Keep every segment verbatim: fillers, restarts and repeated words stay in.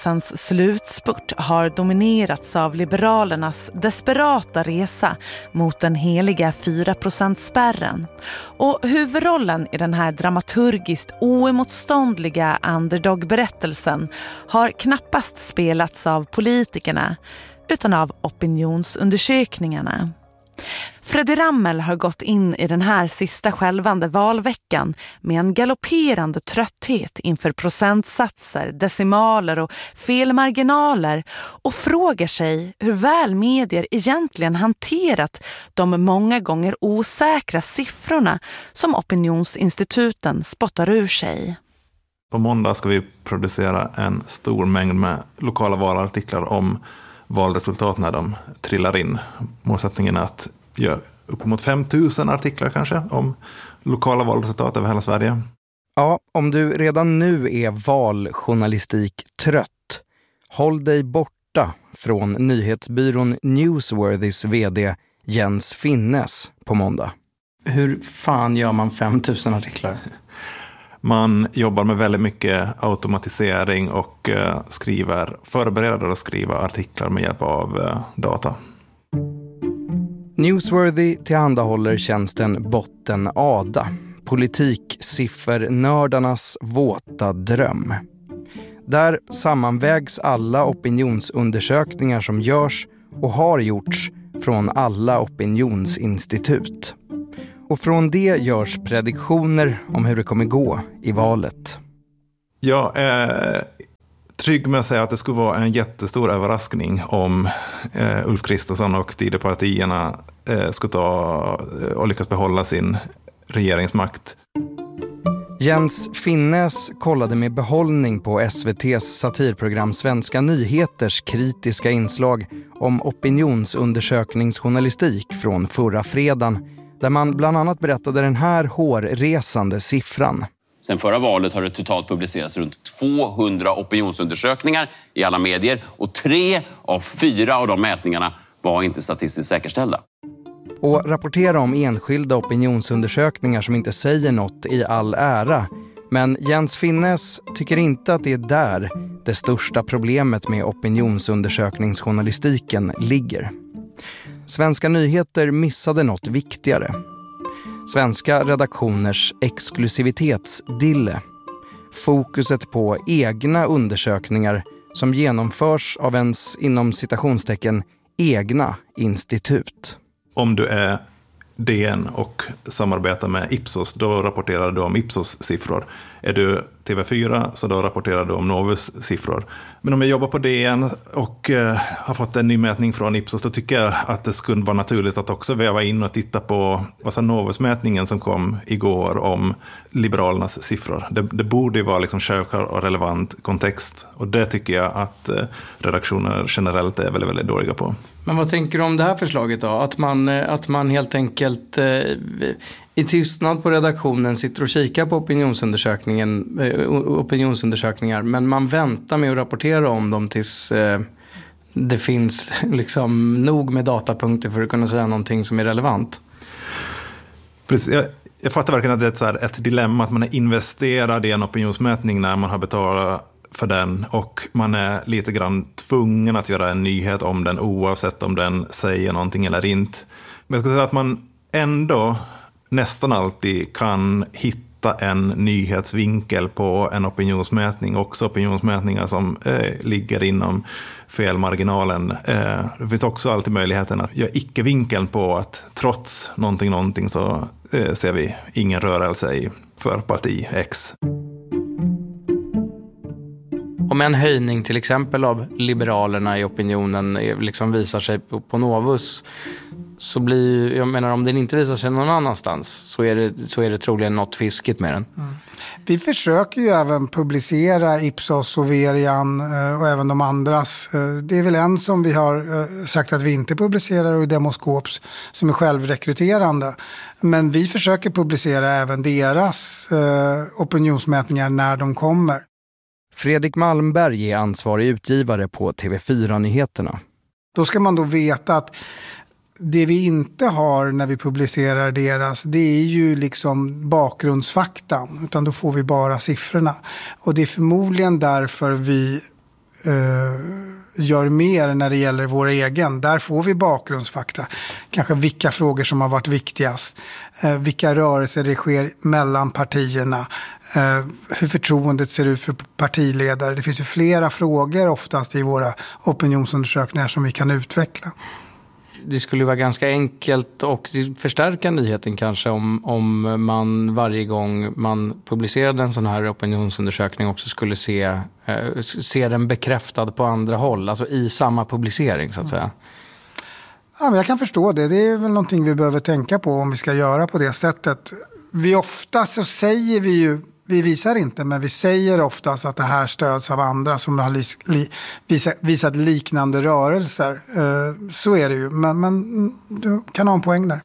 Hans slutspurt har dominerats av Liberalernas desperata resa mot den heliga fyra procent-spärren. Och huvudrollen i den här dramaturgiskt oemotståndliga underdog-berättelsen har knappast spelats av politikerna utan av opinionsundersökningarna. Freddy Rammel har gått in i den här sista skälvande valveckan med en galopperande trötthet inför procentsatser, decimaler och felmarginaler och frågar sig hur väl medier egentligen hanterat de många gånger osäkra siffrorna som opinionsinstituten spottar ur sig. På måndag ska vi producera en stor mängd med lokala valartiklar om valresultat när de trillar in. Målsättningen är att göra uppemot fem tusen artiklar kanske om lokala valresultat över hela Sverige. Ja, om du redan nu är valjournalistik trött, håll dig borta från nyhetsbyrån Newsworthys vd Jens Finnes på måndag. Hur fan gör man fem tusen artiklar? Man jobbar med väldigt mycket automatisering och eh, skriver, förbereder att skriva artiklar med hjälp av eh, data. Newsworthy tillhandahåller tjänsten Botten Ada, politiksiffernördarnas våta dröm. Där sammanvägs alla opinionsundersökningar som görs och har gjorts från alla opinionsinstitut. Och från det görs prediktioner om hur det kommer gå i valet. Jag är trygg med att säga att det skulle vara en jättestor överraskning om eh, Ulf Kristersson och Tidöpartierna eh, skulle ta och lyckas behålla sin regeringsmakt. Jens Finnes kollade med behållning på S V T:s satirprogram Svenska Nyheters kritiska inslag om opinionsundersökningsjournalistik från förra fredagen, där man bland annat berättade den här hårresande siffran. Sen förra valet har det totalt publicerats runt tvåhundra opinionsundersökningar i alla medier och tre av fyra av de mätningarna var inte statistiskt säkerställda. Och rapportera om enskilda opinionsundersökningar som inte säger något i all ära. Men Jens Finnes tycker inte att det är där det största problemet med opinionsundersökningsjournalistiken ligger. Svenska Nyheter missade något viktigare. Svenska redaktioners exklusivitetsdille. Fokuset på egna undersökningar som genomförs av ens inom citationstecken egna institut. Om du är D N och samarbetar med Ipsos, då rapporterar du om Ipsos siffror. Är du T V fyra så då rapporterar du om Novus siffror. Men om jag jobbar på D N och eh, har fått en ny mätning från Ipsos, då tycker jag att det skulle vara naturligt att också väva in och titta på vad Novus-mätningen som kom igår om Liberalernas siffror. Det, det borde ju vara liksom självklar och relevant kontext, och det tycker jag att eh, redaktioner generellt är väldigt, väldigt dåliga på. Men vad tänker du om det här förslaget då? Att man, att man helt enkelt eh, i tystnad på redaktionen sitter och kikar på opinionsundersökningen, eh, opinionsundersökningar, men man väntar med att rapportera om dem tills eh, det finns liksom nog med datapunkter för att kunna säga någonting som är relevant. Precis, jag, jag fattar verkligen att det är ett, så här, ett dilemma att man är investerad i en opinionsmätning när man har betalat för den, och man är lite grann tvungen att göra en nyhet om den oavsett om den säger någonting eller inte. Men jag skulle säga att man ändå nästan alltid kan hitta en nyhetsvinkel på en opinionsmätning, också opinionsmätningar som eh, ligger inom felmarginalen. Eh, det finns också alltid möjligheten att göra icke-vinkeln på att trots någonting, någonting så eh, ser vi ingen rörelse i för parti X. Om en höjning till exempel av Liberalerna i opinionen liksom visar sig på, på Novus, så blir, jag menar, om den inte visar sig någon annanstans så är det, så är det troligen något fiskigt med den. Mm. Vi försöker ju även publicera Ipsos och Verian och även de andras. Det är väl en som vi har sagt att vi inte publicerar, och Demoskops som är självrekryterande. Men vi försöker publicera även deras opinionsmätningar när de kommer. Fredrik Malmberg är ansvarig utgivare på T V fyra-nyheterna. Då ska man då veta att det vi inte har när vi publicerar deras, det är ju liksom bakgrundsfaktan, utan då får vi bara siffrorna. Och det är förmodligen därför vi eh, gör mer när det gäller vår egen. Där får vi bakgrundsfakta. Kanske vilka frågor som har varit viktigast. Eh, vilka rörelser det sker mellan partierna. Eh, hur förtroendet ser ut för partiledare. Det finns ju flera frågor oftast i våra opinionsundersökningar som vi kan utveckla. Det skulle vara ganska enkelt och förstärka nyheten kanske om, om man varje gång man publicerade en sån här opinionsundersökning också skulle se, eh, se den bekräftad på andra håll, alltså i samma publicering så att säga. Ja, men jag kan förstå det. Det är väl någonting vi behöver tänka på om vi ska göra på det sättet. Vi ofta så säger vi ju, vi visar inte, men vi säger oftast att det här stöds av andra som har li, li, visat, visat liknande rörelser. Eh, så är det ju, men, men du kan ha en poäng där.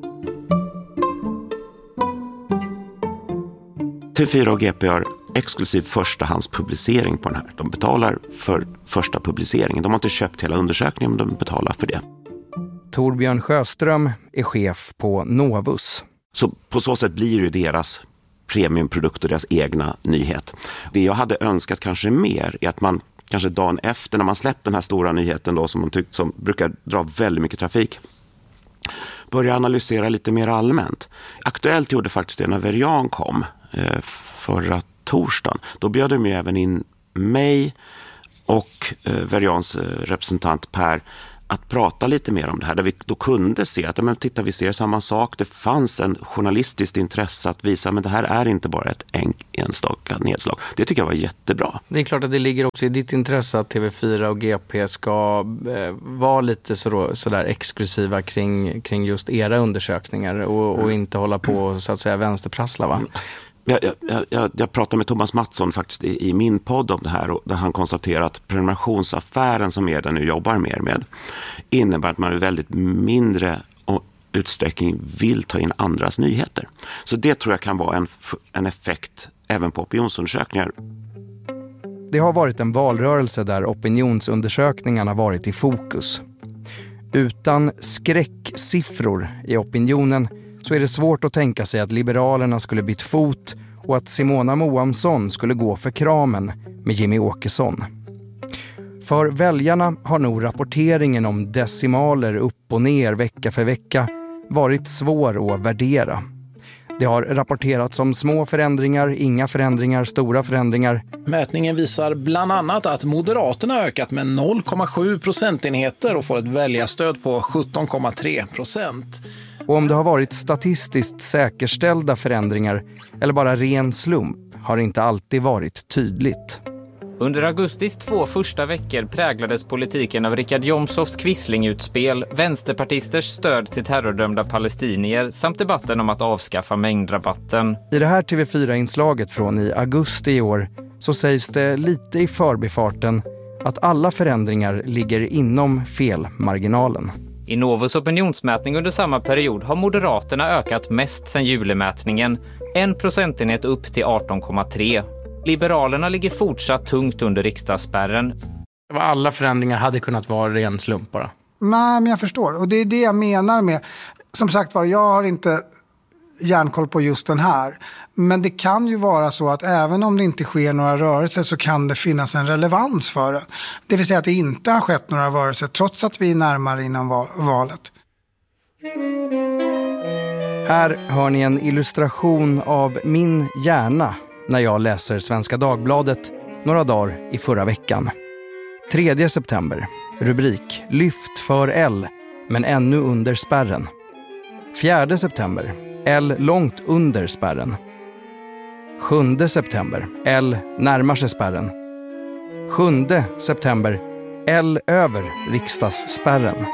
T V fyra och G P har exklusiv förstahandspublicering på den här. De betalar för första publiceringen. De har inte köpt hela undersökningen, men de betalar för det. Torbjörn Sjöström är chef på Novus. Så på så sätt blir det deras premiumprodukt och deras egna nyhet. Det jag hade önskat kanske mer är att man kanske dagen efter när man släppt den här stora nyheten då, som man tyckt som brukar dra väldigt mycket trafik, börja analysera lite mer allmänt. Aktuellt gjorde faktiskt det när Verian kom eh, förra torsdagen. Då bjöd de ju även in mig och eh, Verians eh, representant Per att prata lite mer om det här, där vi då kunde se att men, titta, vi ser samma sak. Det fanns en journalistiskt intresse att visa men det här är inte bara ett enstaka nedslag. Det tycker jag var jättebra. Det är klart att det ligger också i ditt intresse att T V fyra och G P ska eh, vara lite så, så där exklusiva kring, kring just era undersökningar och, och inte hålla på så att säga vänsterprassla, va? Jag, jag, jag, jag pratade med Thomas Mattsson faktiskt i, i min podd om det här och där han konstaterar att prenumerationsaffären som Eda nu jobbar mer med innebär att man i väldigt mindre utsträckning vill ta in andras nyheter. Så det tror jag kan vara en, en effekt även på opinionsundersökningar. Det har varit en valrörelse där opinionsundersökningarna varit i fokus. Utan skräcksiffror i opinionen så är det svårt att tänka sig att Liberalerna skulle bytt fot och att Simona Moamsson skulle gå för kramen med Jimmy Åkesson. För väljarna har nog rapporteringen om decimaler upp och ner vecka för vecka varit svår att värdera. Det har rapporterats om små förändringar, inga förändringar, stora förändringar. Mätningen visar bland annat att Moderaterna ökat med noll komma sju procentenheter och får ett väljarstöd på sjutton komma tre procent. Och om det har varit statistiskt säkerställda förändringar eller bara ren slump har inte alltid varit tydligt. Under augustis två första veckor präglades politiken av Richard Jomshofs Quisling-utspel, vänsterpartisters stöd till terrordömda palestinier samt debatten om att avskaffa mängdrabatten. I det här T V fyra-inslaget från i augusti i år så sägs det lite i förbifarten att alla förändringar ligger inom felmarginalen. I Novus opinionsmätning under samma period har Moderaterna ökat mest sedan julemätningen, en procentenhet upp till arton komma tre. Liberalerna ligger fortsatt tungt under riksdagsspärren. Alla förändringar hade kunnat vara ren slump bara. Nej, men jag förstår. Och det är det jag menar med... Som sagt var, jag har inte järnkoll på just den här. Men det kan ju vara så att även om det inte sker några rörelser så kan det finnas en relevans för det. Det vill säga att det inte har skett några rörelser trots att vi är närmare innan valet. Här hör ni en illustration av min hjärna när jag läser Svenska Dagbladet några dagar i förra veckan. tredje september. Rubrik: Lyft för L, men ännu under spärren. fjärde september. L långt under spärren. sjunde september. L närmar sig spärren. sjunde september. L över riksdagsspärren.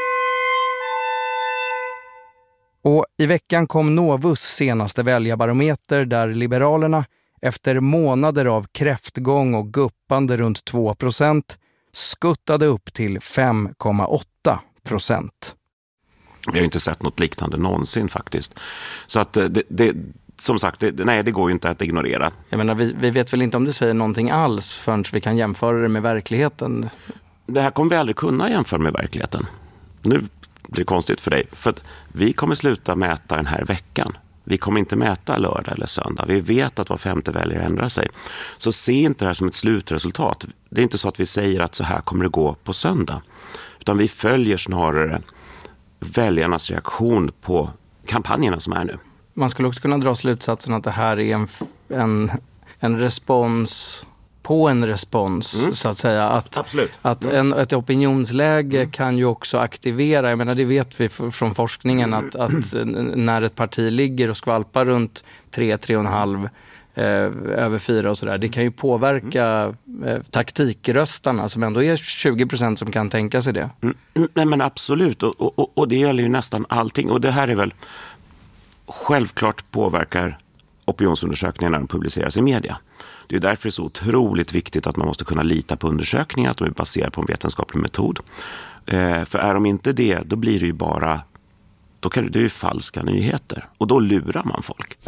Och i veckan kom Novus senaste väljarbarometer där Liberalerna efter månader av kräftgång och guppande runt två procent skuttade upp till fem komma åtta procent. Vi har inte sett något liknande någonsin faktiskt. Så att det, det som sagt, det, nej, det går ju inte att ignorera. Jag menar, vi, vi vet väl inte om det säger någonting alls förrän vi kan jämföra det med verkligheten. Det här kommer vi aldrig kunna jämföra med verkligheten. Nu blir det konstigt för dig. För att vi kommer sluta mäta den här veckan. Vi kommer inte mäta lördag eller söndag. Vi vet att var femte väljare ändrar sig. Så se inte det här som ett slutresultat. Det är inte så att vi säger att så här kommer det gå på söndag. Utan vi följer snarare väljarnas reaktion på kampanjerna som är nu. Man skulle också kunna dra slutsatsen att det här är en, en, en respons på en respons, mm. så att säga. Att, Absolut. Att en, ett opinionsläge mm. kan ju också aktivera, jag menar det vet vi från forskningen, att, att när ett parti ligger och skvalpar runt tre, tre och en halv eh, över fyra och sådär, det kan ju påverka eh, taktikröstarna som ändå är tjugo procent som kan tänka sig det. Mm. Nej men absolut, och, och, och det gäller ju nästan allting, och det här är väl självklart påverkar opinionsundersökningar när de publiceras i media. Det är därför det är så otroligt viktigt att man måste kunna lita på undersökningar, att de är baserade på en vetenskaplig metod. Eh, för är de inte det, då blir det ju bara, då kan det, det är ju falska nyheter. Och då lurar man folk.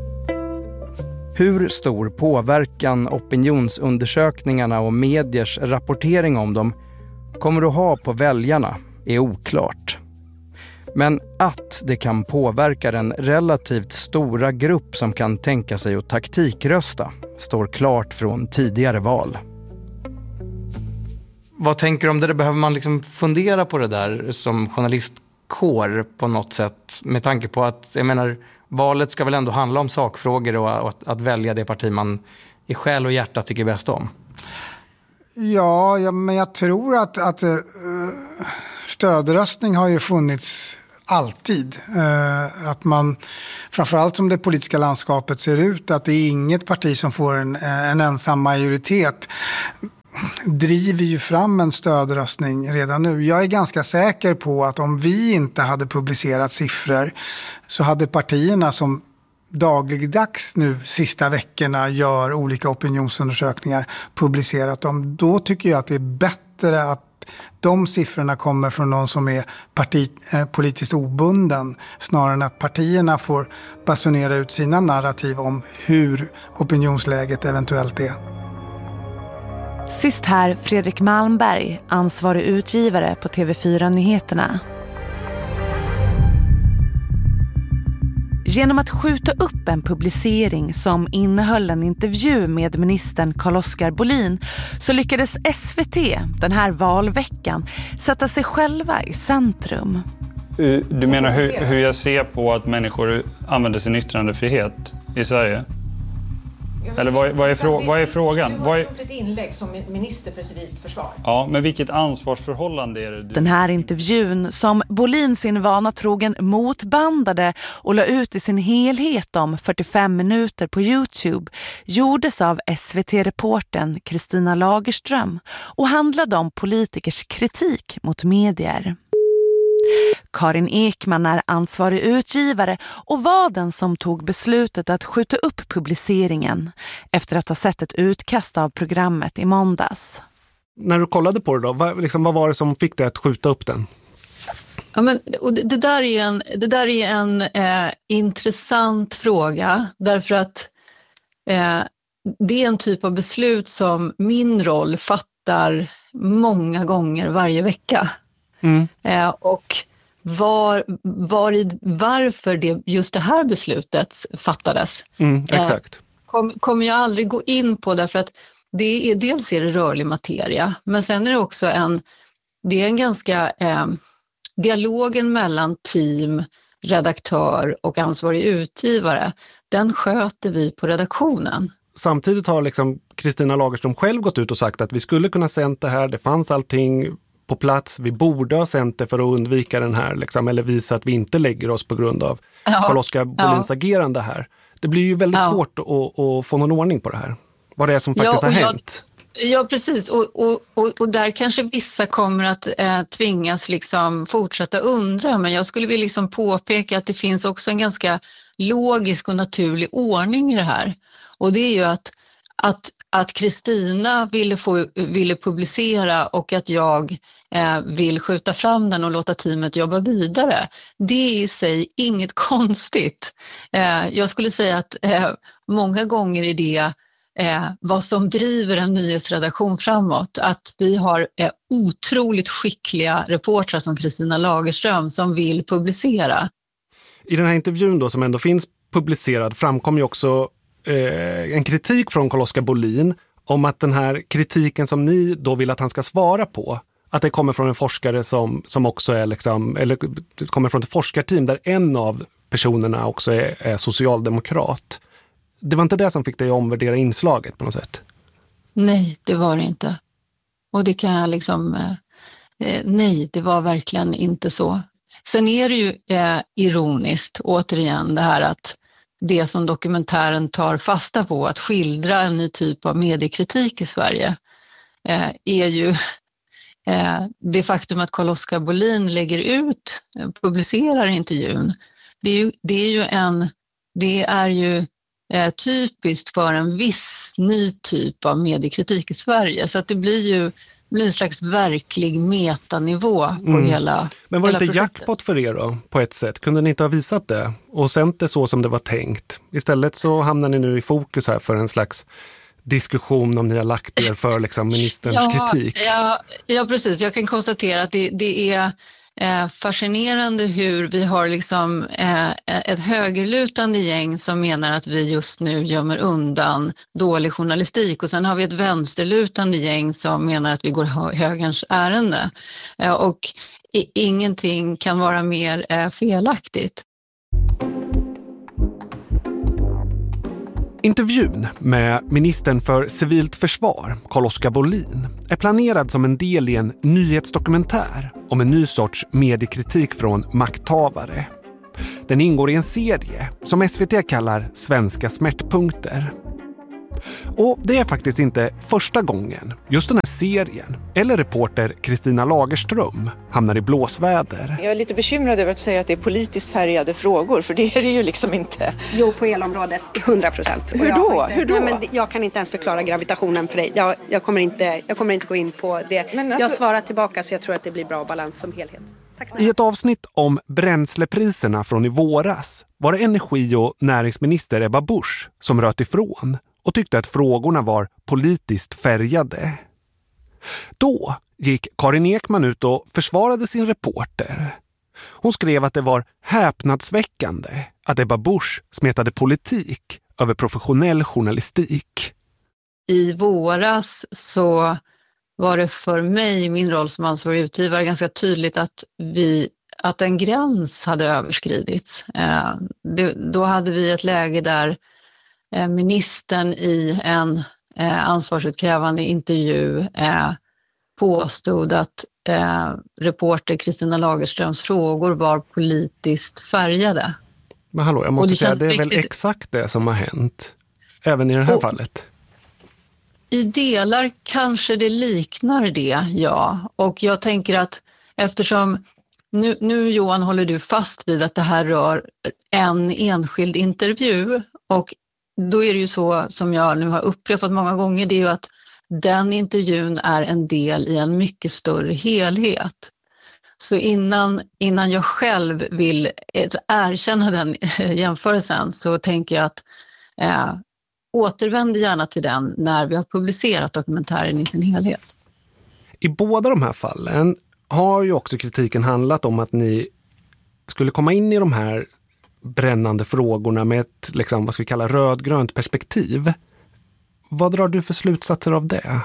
Hur stor påverkan opinionsundersökningarna och mediers rapportering om dem kommer att ha på väljarna är oklart. Men att det kan påverka den relativt stora grupp som kan tänka sig att taktikrösta står klart från tidigare val. Vad tänker du om det? Behöver man liksom fundera på det där som journalistkår på något sätt? Med tanke på att, jag menar, valet ska väl ändå handla om sakfrågor och att, att välja det parti man i själ och hjärta tycker bäst om. Ja, ja men jag tror att, att uh, stödröstning har ju funnits alltid. Uh, att man, framförallt som det politiska landskapet ser ut, att det är inget parti som får en, en ensam majoritet, driver ju fram en stödröstning redan nu. Jag är ganska säker på att om vi inte hade publicerat siffror så hade partierna som dagligdags nu sista veckorna gör olika opinionsundersökningar publicerat dem. Då tycker jag att det är bättre att de siffrorna kommer från någon som är parti, eh, politiskt obunden snarare än att partierna får basunera ut sina narrativ om hur opinionsläget eventuellt är. Sist här Fredrik Malmberg, ansvarig utgivare på T V fyra Nyheterna. Genom att skjuta upp en publicering som innehöll en intervju med ministern Carl-Oskar Bolin så lyckades S V T den här valveckan sätta sig själva i centrum. Du menar hur, hur jag ser på att människor använder sin yttrandefrihet i Sverige? Eller vad, vad, är, frå, vad är frågan? Du har gjort ett inlägg som minister för civilt försvar. Ja, men vilket ansvarsförhållande är det? Du... Den här intervjun som Bolin sin vana trogen motbandade och la ut i sin helhet om fyrtiofem minuter på YouTube gjordes av S V T-reportern Kristina Lagerström och handlade om politikers kritik mot medier. Karin Ekman är ansvarig utgivare och var den som tog beslutet att skjuta upp publiceringen efter att ha sett ett utkast av programmet i måndags. När du kollade på det då, vad, liksom, vad var det som fick dig att skjuta upp den? Ja, men, och det, det där är en, det där är en eh, intressant fråga därför att eh, det är en typ av beslut som min roll fattar många gånger varje vecka. Mm. Eh, och var, var i, varför det, just det här beslutet fattades mm, exakt. eh, kom, kommer jag aldrig gå in på därför att det är, dels är det rörlig materia men sen är det också en, det är en ganska eh, dialogen mellan team, redaktör och ansvarig utgivare, den sköter vi på redaktionen. Samtidigt har liksom Kristina Lagerström själv gått ut och sagt att vi skulle kunna sänt det här, det fanns allting på plats, vi borde ha sänt det för att undvika den här, liksom, eller visa att vi inte lägger oss på grund av ja. Carl-Oskar Bolins ja. agerande här. Det blir ju väldigt ja. svårt att, att få någon ordning på det här. Vad det är som faktiskt ja, har hänt. Jag, ja, precis. Och, och, och, och där kanske vissa kommer att eh, tvingas liksom fortsätta undra, men jag skulle vilja liksom påpeka att det finns också en ganska logisk och naturlig ordning i det här. Och det är ju att att att Kristina ville få ville publicera och att jag eh, vill skjuta fram den och låta teamet jobba vidare. Det är i sig inget konstigt. Eh, jag skulle säga att eh, många gånger är det eh, vad som driver en nyhetsredaktion framåt. Att vi har eh, otroligt skickliga reportrar som Kristina Lagerström som vill publicera. I den här intervjun då som ändå finns publicerad framkom ju också eh, en kritik från Carl-Oskar Bolin om att den här kritiken som ni då vill att han ska svara på, att det kommer från en forskare som, som också är liksom, eller det kommer från ett forskarteam där en av personerna också är, är socialdemokrat. Det var inte det som fick dig att omvärdera inslaget på något sätt? Nej, det var det inte. Och det kan jag liksom, eh, nej, det var verkligen inte så. Sen är det ju eh, ironiskt, återigen, det här att det som dokumentären tar fasta på, att skildra en ny typ av mediekritik i Sverige, eh, är ju eh, det faktum att Carl-Oskar Bolin lägger ut, publicerar intervjun. Det är ju, det är ju, en, det är ju eh, typiskt för en viss ny typ av mediekritik i Sverige. Så att det blir ju blir en slags verklig metanivå på mm. hela Men var hela det inte projektet. jackpot för er då, på ett sätt? Kunde ni inte ha visat det och sänt det så som det var tänkt? Istället så hamnar ni nu i fokus här för en slags diskussion om ni har lagt er för liksom ministerns ja, kritik. Ja, ja, precis. Jag kan konstatera att det, det är eh, fascinerande hur vi har liksom eh, ett högerlutande gäng som menar att vi just nu gömmer undan dålig journalistik, och sen har vi ett vänsterlutande gäng som menar att vi går hö- högerns ärende. Eh, och i, ingenting kan vara mer eh, felaktigt. Intervjun med ministern för civilt försvar, Carl-Oskar Bolin, är planerad som en del i en nyhetsdokumentär om en ny sorts mediekritik från makthavare. Den ingår i en serie som S V T kallar Svenska smärtpunkter. Och det är faktiskt inte första gången just den här serien eller reporter Kristina Lagerström hamnar i blåsväder. Jag är lite bekymrad över att säga att det är politiskt färgade frågor, för det är det ju liksom inte. Jo, på elområdet, hundra procent. Hur då? Hur då? Nej, men jag kan inte ens förklara gravitationen för dig. Jag, jag, kommer, inte, jag kommer inte gå in på det. Men alltså... Jag svarar tillbaka, så jag tror att det blir bra balans som helhet. I ett avsnitt om bränslepriserna från i våras var det energi- och näringsminister Ebba Busch som röt ifrån och tyckte att frågorna var politiskt färgade. Då gick Karin Ekman ut och försvarade sin reporter. Hon skrev att det var häpnadsväckande att Ebba Busch smetade politik över professionell journalistik. I våras så var det för mig, min roll som ansvarig utgivare, ganska tydligt att, vi, att en gräns hade överskridits. Eh, det, då hade vi ett läge där eh, ministern i en eh, ansvarsutkrävande intervju eh, påstod att eh, reporter Kristina Lagerströms frågor var politiskt färgade. Men hallå, jag måste det säga, det är viktigt. väl exakt det som har hänt, även i det här och, fallet. I delar kanske det liknar det, ja. Och jag tänker att eftersom nu, nu Johan håller du fast vid att det här rör en enskild intervju, och då är det ju så som jag nu har upprepat många gånger, det är ju att den intervjun är en del i en mycket större helhet. Så innan, innan jag själv vill erkänna den jämförelsen så tänker jag att eh, återvänder gärna till den när vi har publicerat dokumentären i sin helhet. I båda de här fallen har ju också kritiken handlat om att ni skulle komma in i de här brännande frågorna med ett, liksom, vad ska vi kalla, rödgrönt perspektiv. Vad drar du för slutsatser av det?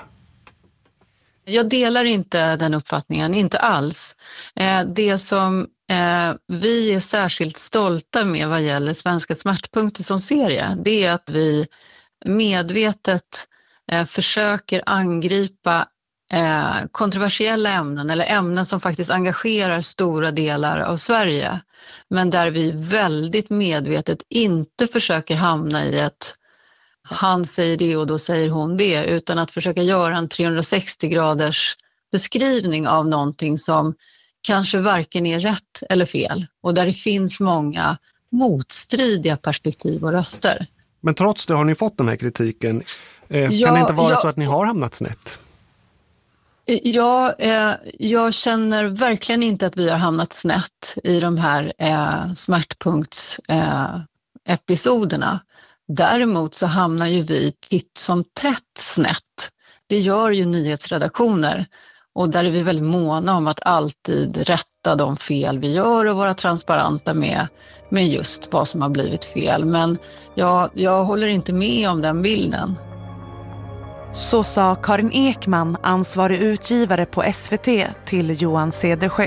Jag delar inte den uppfattningen, inte alls. Det som vi är särskilt stolta med vad gäller Svenska smärtpunkter som serie, det är att vi medvetet försöker angripa kontroversiella ämnen eller ämnen som faktiskt engagerar stora delar av Sverige. Men där vi väldigt medvetet inte försöker hamna i ett han säger det och då säger hon det, utan att försöka göra en trehundrasextio graders beskrivning av någonting som kanske varken är rätt eller fel, och där det finns många motstridiga perspektiv och röster. Men trots det har ni fått den här kritiken. Eh, ja, kan det inte vara ja, så att ni har hamnat snett? Ja, eh, jag känner verkligen inte att vi har hamnat snett i de här eh, smärtpunktsepisoderna. Eh, Däremot så hamnar ju vi titt som tätt snett. Det gör ju nyhetsredaktioner. Och där är vi väldigt måna om att alltid rätta de fel vi gör och vara transparenta med, med just vad som har blivit fel. Men jag, jag håller inte med om den bilden. Så sa Karin Ekman, ansvarig utgivare på S V T, till Johan Cedersjö.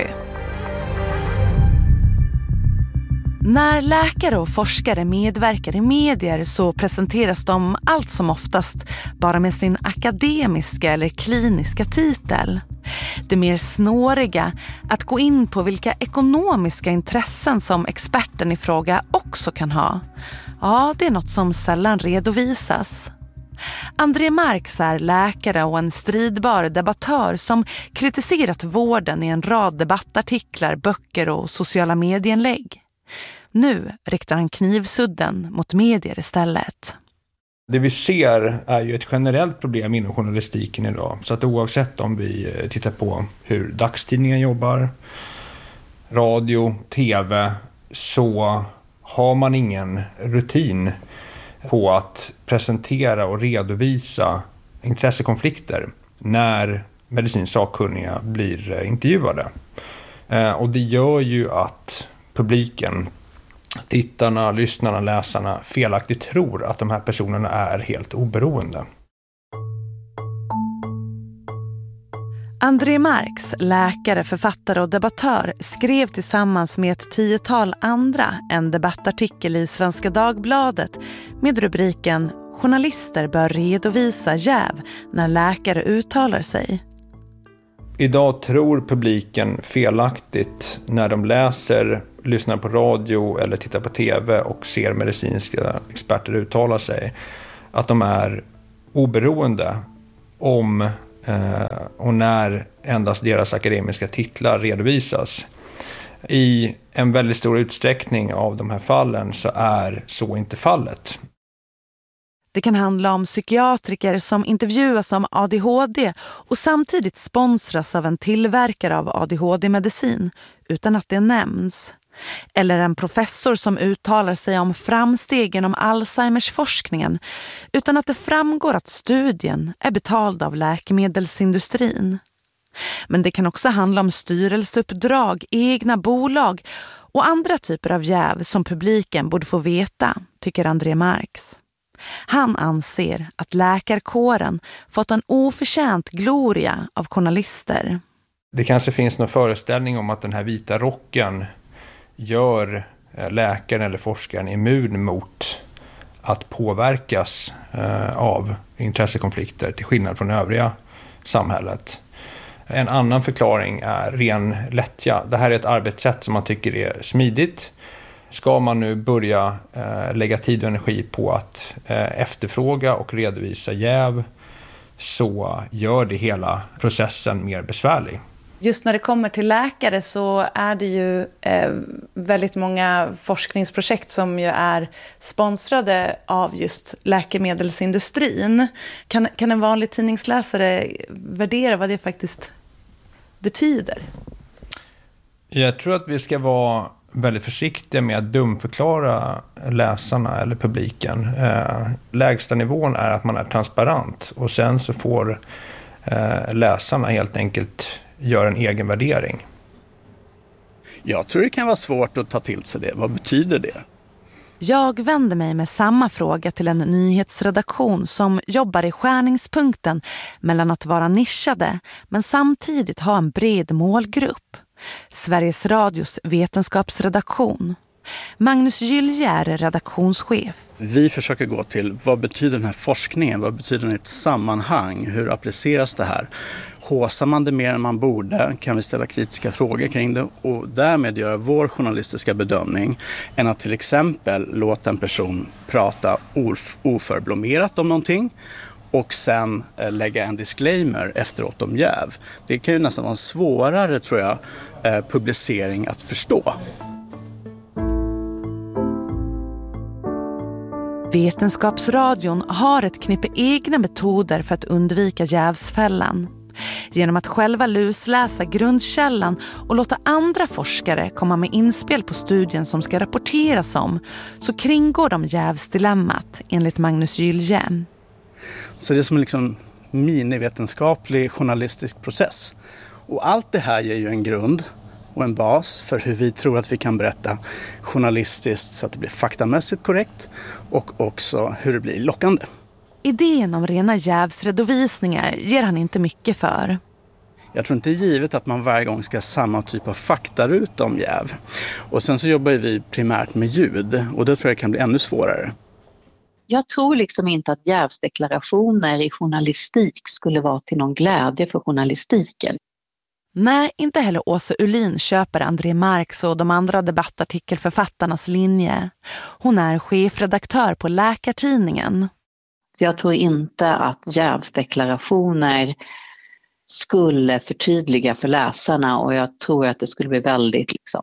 När läkare och forskare medverkar i medier så presenteras de allt som oftast bara med sin akademiska eller kliniska titel. Det mer snåriga, att gå in på vilka ekonomiska intressen som experten i fråga också kan ha. Ja, det är något som sällan redovisas. André Marx är läkare och en stridbar debattör som kritiserat vården i en rad debattartiklar, böcker och sociala medieinlägg. Nu riktar han knivsudden mot medier istället. Det vi ser är ju ett generellt problem inom journalistiken idag. Så att oavsett om vi tittar på hur dagstidningen jobbar, radio, tv, så har man ingen rutin på att presentera och redovisa intressekonflikter när medicinskt sakkunniga blir intervjuade. Och det gör ju att publiken, tittarna, lyssnarna, läsarna felaktigt tror att de här personerna är helt oberoende. André Marx, läkare, författare och debattör, skrev tillsammans med ett tiotal andra en debattartikel i Svenska Dagbladet med rubriken "Journalister bör redovisa jäv när läkare uttalar sig". Idag tror publiken felaktigt när de läser, lyssnar på radio eller tittar på tv och ser medicinska experter uttala sig, att de är oberoende om eh, och när endast deras akademiska titlar redovisas. I en väldigt stor utsträckning av de här fallen så är så inte fallet. Det kan handla om psykiatriker som intervjuas om A D H D och samtidigt sponsras av en tillverkare av A D H D-medicin utan att det nämns. Eller en professor som uttalar sig om framstegen om Alzheimers-forskningen utan att det framgår att studien är betald av läkemedelsindustrin. Men det kan också handla om styrelseuppdrag, egna bolag och andra typer av jäv som publiken borde få veta, tycker André Marx. Han anser att läkarkåren fått en oförtjänt gloria av journalister. Det kanske finns någon föreställning om att den här vita rocken gör läkaren eller forskaren immun mot att påverkas av intressekonflikter till skillnad från övriga samhället. En annan förklaring är ren lättja. Det här är ett arbetssätt som man tycker är smidigt. Ska man nu börja eh, lägga tid och energi på att eh, efterfråga och redovisa jäv, så gör det hela processen mer besvärlig. Just när det kommer till läkare så är det ju eh, väldigt många forskningsprojekt som ju är sponsrade av just läkemedelsindustrin. Kan, kan en vanlig tidningsläsare värdera vad det faktiskt betyder? Jag tror att vi ska vara väldigt försiktiga med att dumförklara läsarna eller publiken. Eh, lägsta nivån är att man är transparent och sen så får eh, läsarna helt enkelt göra en egen värdering. Jag tror det kan vara svårt att ta till sig det. Vad betyder det? Jag vänder mig med samma fråga till en nyhetsredaktion som jobbar i skärningspunkten mellan att vara nischade men samtidigt ha en bred målgrupp. Sveriges Radios vetenskapsredaktion. Magnus Gylje är redaktionschef. Vi försöker gå till vad betyder den här forskningen? Vad betyder den i ett sammanhang? Hur appliceras det här? Håsar man det mer än man borde? Kan vi ställa kritiska frågor kring det och därmed göra vår journalistiska bedömning än att till exempel låta en person prata of- oförblommerat om någonting och sen eh, lägga en disclaimer efteråt om jäv. Det kan ju nästan vara en svårare, tror jag, eh, publicering att förstå. Vetenskapsradion har ett knippe egna metoder för att undvika jävsfällan. Genom att själva lusläsa grundkällan och låta andra forskare komma med inspel på studien som ska rapporteras om, så kringgår de jävsdilemmat, enligt Magnus Gylje. Så det är som liksom minivetenskaplig journalistisk process. Och allt det här ger ju en grund och en bas för hur vi tror att vi kan berätta journalistiskt så att det blir faktamässigt korrekt och också hur det blir lockande. Idén om rena jävsredovisningar ger han inte mycket för. Jag tror inte det är givet att man varje gång ska ha samma typ av faktaruta om jäv. Och sen så jobbar vi primärt med ljud och då tror jag det kan bli ännu svårare. Jag tror liksom inte att jävsdeklarationer i journalistik skulle vara till någon glädje för journalistiken. Nej, inte heller Åsa Uhlin köper André Marx och de andra debattartikelförfattarnas linje. Hon är chefredaktör på Läkartidningen. Jag tror inte att jävsdeklarationer skulle förtydliga för läsarna och jag tror att det skulle bli väldigt liksom,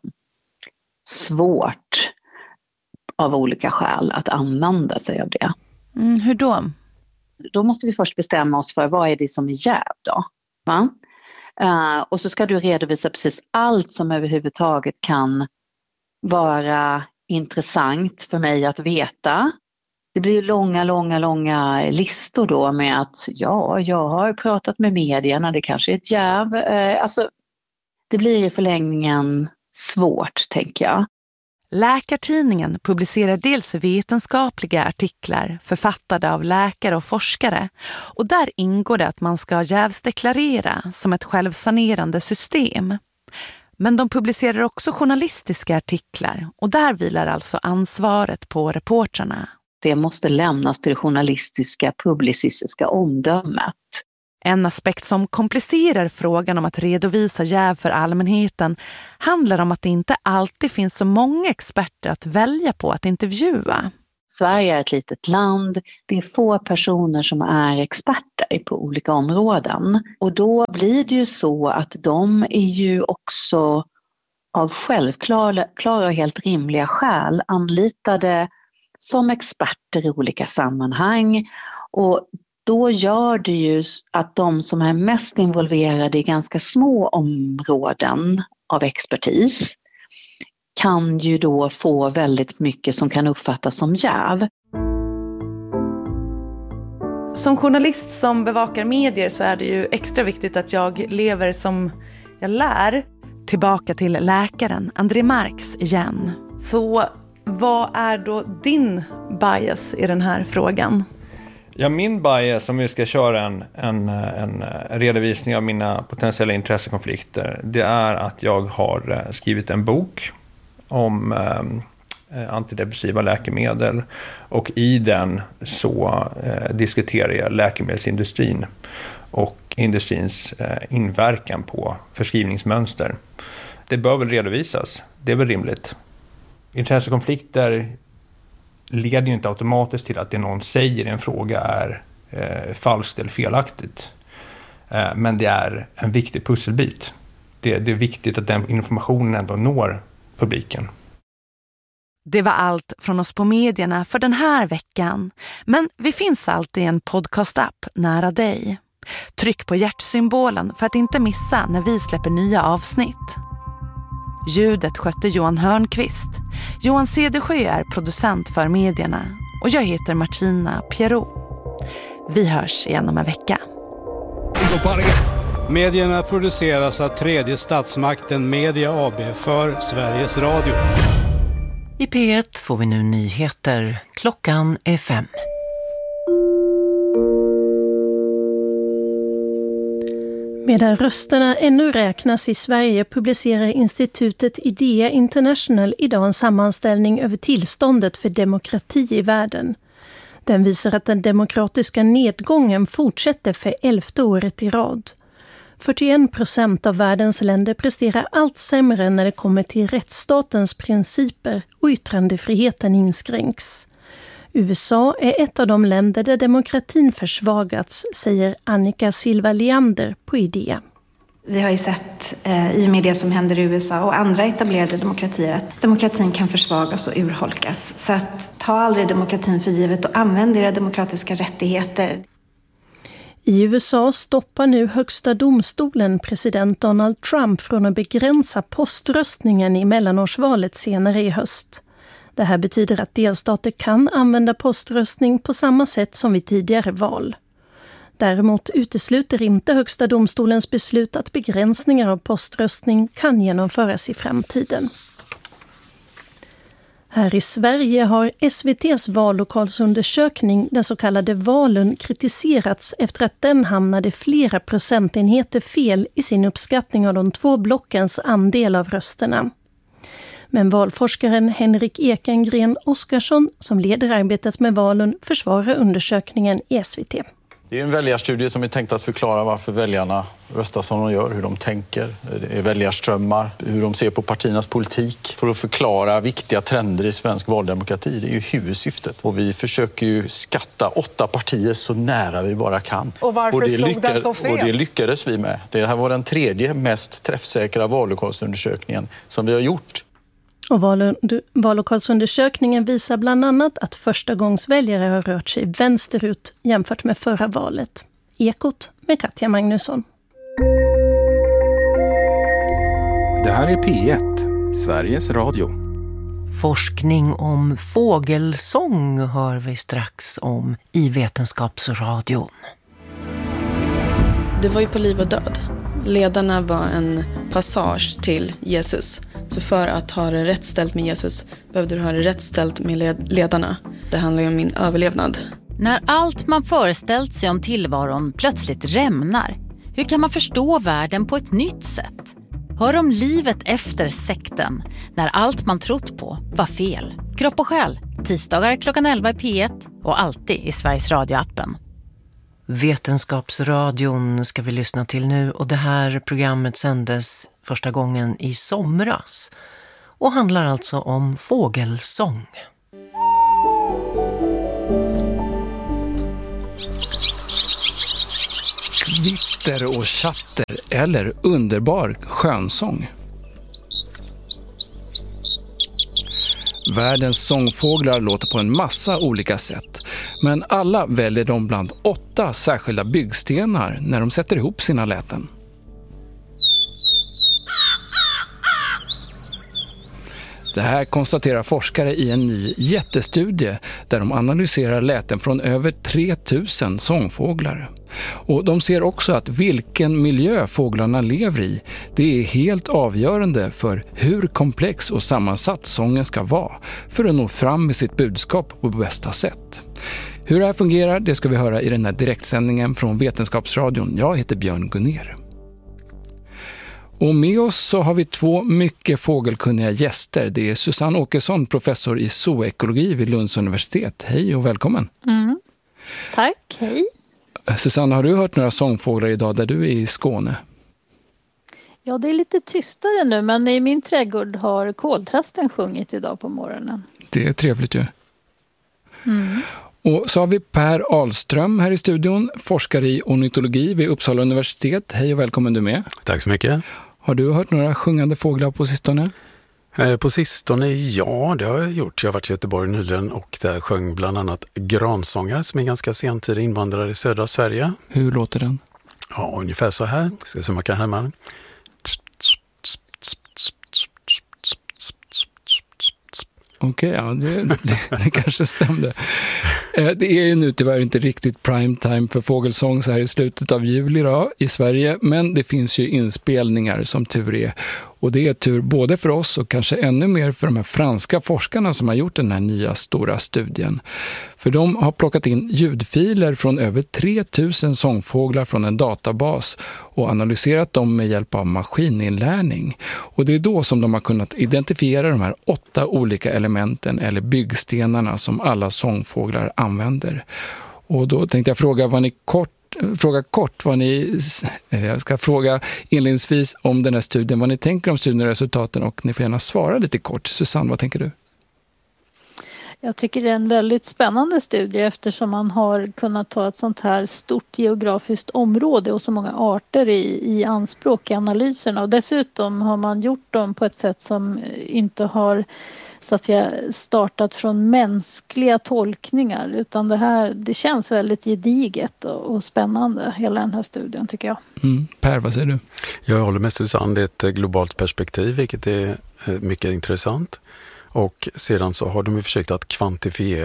svårt av olika skäl att använda sig av det. Mm, hur då? Då måste vi först bestämma oss för vad är det som är jäv då? Va? Uh, och så ska du redovisa precis allt som överhuvudtaget kan vara intressant för mig att veta. Det blir långa, långa, långa listor då med att ja, jag har pratat med medierna, det kanske är ett jäv. Uh, alltså, det blir i förlängningen svårt, tänker jag. Läkartidningen publicerar dels vetenskapliga artiklar författade av läkare och forskare och där ingår det att man ska jävsdeklarera som ett självsanerande system. Men de publicerar också journalistiska artiklar och där vilar alltså ansvaret på reportrarna. Det måste lämnas till det journalistiska, publicistiska omdömet. En aspekt som komplicerar frågan om att redovisa jäv för allmänheten handlar om att det inte alltid finns så många experter att välja på att intervjua. Sverige är ett litet land. Det är få personer som är experter på olika områden. Och då blir det ju så att de är ju också av självklara och helt rimliga skäl anlitade som experter i olika sammanhang. Och då gör det ju att de som är mest involverade i ganska små områden av expertis kan ju då få väldigt mycket som kan uppfattas som jäv. Som journalist som bevakar medier så är det ju extra viktigt att jag lever som jag lär. Tillbaka till läkaren André Marx igen. Så vad är då din bias i den här frågan? Ja, min bias, om vi ska köra en, en, en redovisning av mina potentiella intressekonflikter, det är att jag har skrivit en bok om eh, antidepressiva läkemedel och i den så eh, diskuterar jag läkemedelsindustrin och industrins eh, inverkan på förskrivningsmönster. Det bör väl redovisas, det är väl rimligt. Intressekonflikter leder ju inte automatiskt till att det någon säger i en fråga är eh, falskt eller felaktigt. Eh, men det är en viktig pusselbit. Det, det är viktigt att den informationen ändå når publiken. Det var allt från oss på medierna för den här veckan. Men vi finns alltid i en podcast-app nära dig. Tryck på hjärtsymbolen för att inte missa när vi släpper nya avsnitt. Ljudet skötte Johan Hörnqvist. Johan Cedersjö är producent för medierna. Och jag heter Martina Pierrot. Vi hörs igen om en vecka. Medierna produceras av tredje statsmakten Media A B för Sveriges Radio. I P ett får vi nu nyheter. Klockan är fem. Medan rösterna ännu räknas i Sverige publicerar institutet Idea International idag en sammanställning över tillståndet för demokrati i världen. Den visar att den demokratiska nedgången fortsätter för elfte året i rad. fyrtioen procent av världens länder presterar allt sämre när det kommer till rättsstatens principer och yttrandefriheten inskränks. U S A är ett av de länder där demokratin försvagats, säger Annika Silva Leander på Idea. Vi har ju sett eh, i och med det som händer i U S A och andra etablerade demokratier att demokratin kan försvagas och urholkas. Så att ta aldrig demokratin för givet och använd era demokratiska rättigheter. I U S A stoppar nu högsta domstolen president Donald Trump från att begränsa poströstningen i mellanårsvalet senare i höst. Det här betyder att delstater kan använda poströstning på samma sätt som vid tidigare val. Däremot utesluter inte Högsta domstolens beslut att begränsningar av poströstning kan genomföras i framtiden. Här i Sverige har S V T:s vallokalsundersökning, den så kallade Valun, kritiserats efter att den hamnade flera procentenheter fel i sin uppskattning av de två blockens andel av rösterna. Men valforskaren Henrik Ekengren Oskarsson, som leder arbetet med Valun, försvarar undersökningen i S V T. Det är en väljarstudie som är tänkt att förklara varför väljarna röstar som de gör, hur de tänker, det är väljarströmmar, hur de ser på partiernas politik. För att förklara viktiga trender i svensk valdemokrati, det är ju huvudsyftet. Och vi försöker ju skatta åtta partier så nära vi bara kan. Och varför och det slog lyckades, den så fel? Och det lyckades vi med. Det här var den tredje mest träffsäkra vallokalsundersökningen som vi har gjort. Och vallokalsundersökningen visar bland annat att förstagångsväljare har rört sig vänsterut jämfört med förra valet. Ekot med Katja Magnusson. Det här är P ett, Sveriges Radio. Forskning om fågelsång hör vi strax om i Vetenskapsradion. Det var ju på liv och död. Ledarna var en passage till Jesus. Så för att ha det rätt ställt med Jesus behövde du ha det rätt ställt med ledarna. Det handlar ju om min överlevnad. När allt man föreställt sig om tillvaron plötsligt rämnar, hur kan man förstå världen på ett nytt sätt? Hör om livet efter sekten, när allt man trott på var fel. Kropp och själ, tisdagar klockan elva i P ett och alltid i Sveriges Radio-appen. Vetenskapsradion ska vi lyssna till nu, och det här programmet sändes första gången i somras och handlar alltså om fågelsång. Kvitter och chatter eller underbar skönsång. Världens sångfåglar låter på en massa olika sätt, men alla väljer de bland åtta särskilda byggstenar när de sätter ihop sina läten. Det här konstaterar forskare i en ny jättestudie där de analyserar läten från över tre tusen sångfåglar. Och de ser också att vilken miljö fåglarna lever i, det är helt avgörande för hur komplex och sammansatt sången ska vara för att nå fram med sitt budskap på bästa sätt. Hur det här fungerar, det ska vi höra i den här direktsändningen från Vetenskapsradion. Jag heter Björn Gunner. Och med oss så har vi två mycket fågelkunniga gäster. Det är Susanne Åkesson, professor i zoekologi vid Lunds universitet. Hej och välkommen. Mm. Tack, hej. Susanne, har du hört några sångfåglar idag där du är i Skåne? Ja, det är lite tystare nu, men i min trädgård har koltrasten sjungit idag på morgonen. Det är trevligt ju. Mm. Och så har vi Per Ahlström här i studion, forskare i ornitologi vid Uppsala universitet. Hej och välkommen du med. Tack så mycket. Har du hört några sjungande fåglar på sistone? Eh, på sistone, ja, det har jag gjort. Jag har varit i Göteborg nyligen och där sjöng bland annat gransångare som är ganska sentida invandrare i södra Sverige. Hur låter den? Ja, ungefär så här. Ska se om jag kan härma. Okej, okay, ja, det, det, det kanske stämde. Det är ju nu tyvärr inte riktigt prime time för fågelsång så här i slutet av juli då, i Sverige, men det finns ju inspelningar som tur är. Och det är tur både för oss och kanske ännu mer för de här franska forskarna som har gjort den här nya stora studien. För de har plockat in ljudfiler från över tre tusen sångfåglar från en databas och analyserat dem med hjälp av maskininlärning. Och det är då som de har kunnat identifiera de här åtta olika elementen eller byggstenarna som alla sångfåglar använder. Och då tänkte jag fråga vad ni kort Fråga kort vad ni, jag ska fråga inledningsvis om den här studien, vad ni tänker om studieresultaten, och ni får gärna svara lite kort. Susanne, vad tänker du? Jag tycker det är en väldigt spännande studie eftersom man har kunnat ta ett sånt här stort geografiskt område och så många arter i, i anspråk i analyserna. Och dessutom har man gjort dem på ett sätt som inte har så att säga startat från mänskliga tolkningar, utan det här, det känns väldigt gediget och, och spännande, hela den här studien tycker jag. Mm. Per, vad säger du? Jag håller med Susanne, det är ett globalt perspektiv vilket är mycket intressant. Och sedan så har de ju försökt att kvantifiera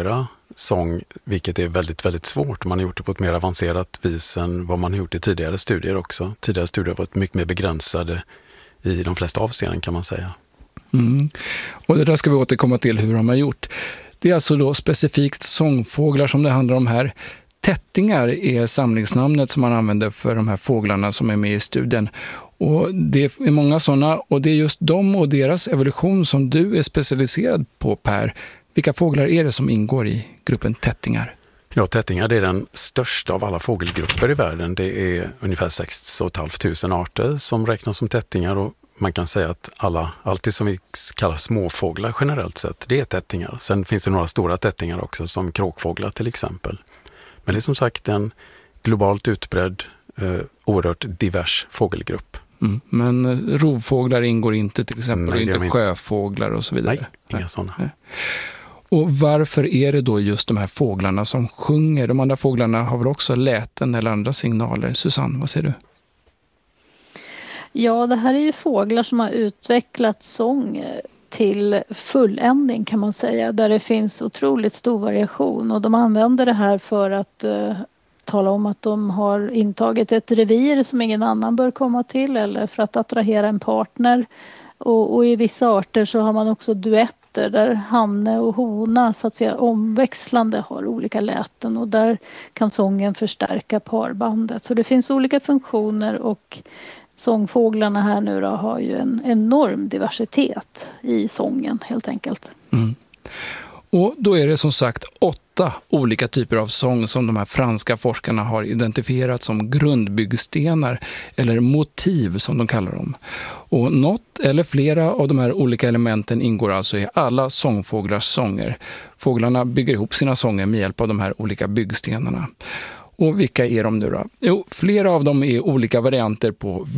sång, vilket är väldigt, väldigt svårt. Man har gjort det på ett mer avancerat vis än vad man har gjort i tidigare studier också. Tidigare studier har varit mycket mer begränsade i de flesta avseenden, kan man säga. Mm. Och det där ska vi återkomma till hur de har gjort. Det är alltså då specifikt sångfåglar som det handlar om här. Tättingar är samlingsnamnet som man använder för de här fåglarna som är med i studien. Och det är många sådana, och det är just dem och deras evolution som du är specialiserad på, Per. Vilka fåglar är det som ingår i gruppen tättingar? Ja, tättingar, det är den största av alla fågelgrupper i världen. Det är ungefär sex och ett halvt tusen arter som räknas som tättingar, och man kan säga att alla, allt det som vi kallar småfåglar generellt sett, det är tättingar. Sen finns det några stora tättingar också, som kråkfåglar till exempel. Men det är som sagt en globalt utbredd, eh, oerhört divers fågelgrupp. Mm. Men rovfåglar ingår inte till exempel, Nej, inte inte. sjöfåglar och så vidare? Nej, inga Nej. sådana. Nej. Och varför är det då just de här fåglarna som sjunger? De andra fåglarna har väl också läten eller andra signaler? Susanne, vad säger du? Ja, det här är ju fåglar som har utvecklat sång till fulländning kan man säga. Där det finns otroligt stor variation. Och de använder det här för att uh, tala om att de har intagit ett revir som ingen annan bör komma till. Eller för att attrahera en partner. Och, och i vissa arter så har man också duetter där hanne och hona så att säga omväxlande har olika läten. Och där kan sången förstärka parbandet. Så det finns olika funktioner, och sångfåglarna här nu då har ju en enorm diversitet i sången helt enkelt. Mm. Och då är det som sagt åtta olika typer av sång som de här franska forskarna har identifierat som grundbyggstenar eller motiv som de kallar dem. Och något eller flera av de här olika elementen ingår alltså i alla sångfåglars sånger. Fåglarna bygger ihop sina sånger med hjälp av de här olika byggstenarna. Och vilka är de nu då? Jo, flera av dem är olika varianter på